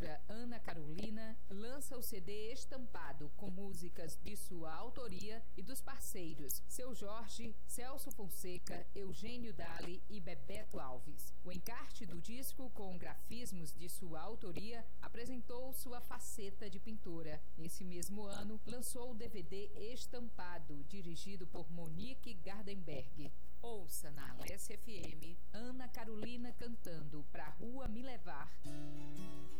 cantora Ana Carolina lança o CD estampado com músicas de sua autoria e dos parceiros Seu Jorge, Celso Fonseca, Eugênio Dali e Bebeto Alves. O encarte do disco, com grafismos de sua autoria, apresentou sua faceta de pintora. Nesse mesmo ano, lançou o DVD estampado, dirigido por Monique Gardenberg. Ouça na Alessia FM Ana Carolina cantando Pra Rua Me Levar.